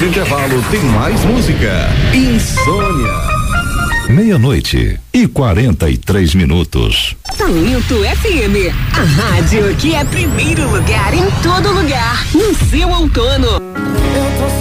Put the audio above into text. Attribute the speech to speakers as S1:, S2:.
S1: do intervalo tem mais música. Insônia.
S2: 12:43.
S3: Talento FM, a rádio que é primeiro lugar em todo lugar, no seu outono.
S4: Eu tô